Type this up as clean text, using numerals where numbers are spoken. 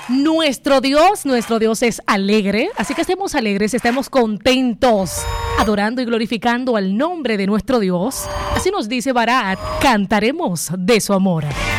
Nuestro Dios es alegre, así que estemos alegres, estemos contentos, adorando y glorificando al nombre de nuestro Dios. Así nos dice Barat, cantaremos de su amor.